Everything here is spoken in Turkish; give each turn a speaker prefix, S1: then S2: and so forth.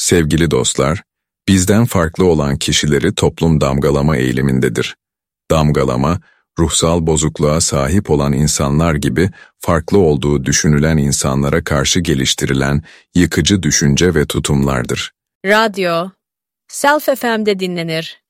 S1: Sevgili dostlar, bizden farklı olan kişileri toplum damgalama eğilimindedir. Damgalama, ruhsal bozukluğa sahip olan insanlar gibi farklı olduğu düşünülen insanlara karşı geliştirilen yıkıcı düşünce ve tutumlardır.
S2: Radyo, Self FM'de dinlenir.